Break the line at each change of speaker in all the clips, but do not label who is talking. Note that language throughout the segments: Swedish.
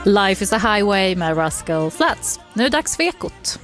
Life is a highway med Rascal Flatts. Nu är det dags för Ekot.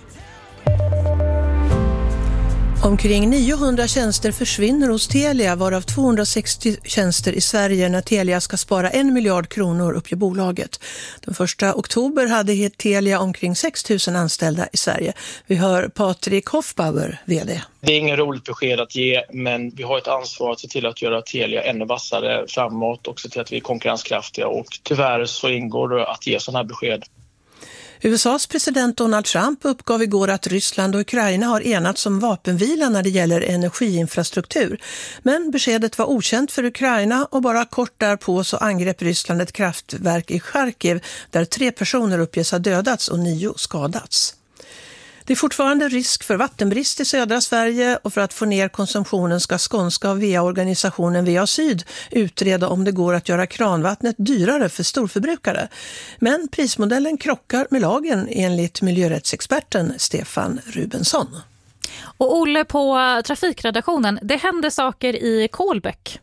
Omkring 900 tjänster försvinner hos Telia, varav 260 tjänster i Sverige när Telia ska spara 1 miljard kronor, uppger bolaget. Den 1 oktober hade Telia omkring 6 000 anställda i Sverige. Vi hör Patrik Hoffbauer, vd.
Det är ingen roligt besked att ge, men vi har ett ansvar att se till att göra Telia ännu vassare framåt och se till att vi är konkurrenskraftiga, och tyvärr så ingår det att ge sådana här besked.
USAs president Donald Trump uppgav igår att Ryssland och Ukraina har enats om vapenvila när det gäller energiinfrastruktur. Men beskedet var okänt för Ukraina och bara kort därpå så angrep Ryssland ett kraftverk i Charkiv där 3 personer uppges ha dödats och 9 skadats. Det är fortfarande risk för vattenbrist i södra Sverige, och för att få ner konsumtionen ska skånska VA-organisationen VA Syd utreda om det går att göra kranvattnet dyrare för storförbrukare. Men prismodellen krockar med lagen enligt miljörättsexperten Stefan Rubensson.
Och Olle, på trafikredaktionen, det händer saker i Kolbäck.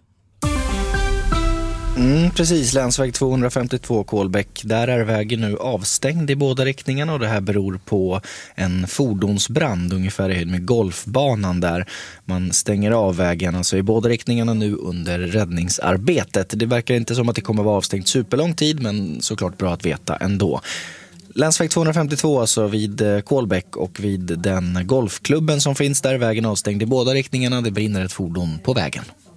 Precis, länsväg 252 Kolbäck. Där är vägen nu avstängd i båda riktningarna, och det här beror på en fordonsbrand ungefär i höjd med golfbanan där. Man stänger av vägen alltså i båda riktningarna nu under räddningsarbetet. Det verkar inte som att det kommer vara avstängt superlång tid, men såklart bra att veta ändå. Länsväg 252 alltså vid Kolbäck och vid den golfklubben som finns där. Vägen avstängd i båda riktningarna. Det brinner ett fordon på vägen.